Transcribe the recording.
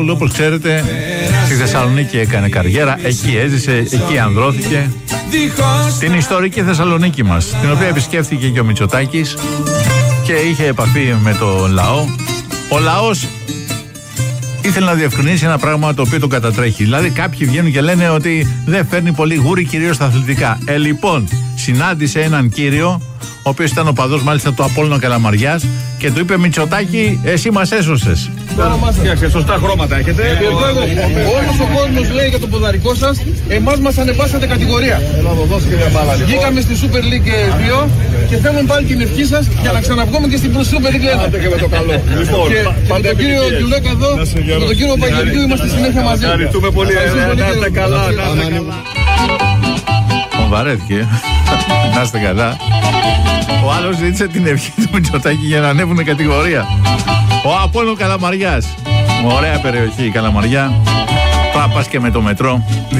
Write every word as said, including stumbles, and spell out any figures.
Όπως ξέρετε, στη Θεσσαλονίκη έκανε καριέρα, εκεί έζησε, εκεί ανδρώθηκε. Την ιστορική Θεσσαλονίκη μας, την οποία επισκέφθηκε και ο Μητσοτάκης και είχε επαφή με το λαό. Ο λαός ήθελε να διευκρινίσει ένα πράγμα το οποίο τον κατατρέχει. Δηλαδή, κάποιοι βγαίνουν και λένε ότι δεν φέρνει πολύ γούρι, κυρίως στα αθλητικά. Ε, λοιπόν, συνάντησε έναν κύριο, ο οποίος ήταν οπαδός μάλιστα του Απόλλωνα Καλαμαριάς, και του είπε: Μητσοτάκη, εσύ μας έσωσες. Φτιάξτε, σωστά χρώματα έχετε. Όλος ο κόσμος λέει για το ποδαρικό σας, εμάς μας ανεβάσατε κατηγορία. Βγήκαμε στη Super League δύο και θέλουμε πάλι την ευχή σας για να ξαναβγούμε και στην Super League ένα. Και με το καλό. Και με τον κύριο Γιουλέκα εδώ, με τον κύριο Παγγελίου είμαστε συνέχεια μαζί. Ευχαριστούμε πολύ. Να είστε καλά. Τον βαρέθηκε. Να είστε καλά. Ο άλλος ζήτησε την ευχή του Μητσοτάκη για να ανέβουν κατηγορία. Ο Απόλλων Καλαμαριάς. Ωραία περιοχή η Καλαμαριά. Τώρα πας και με το μετρό.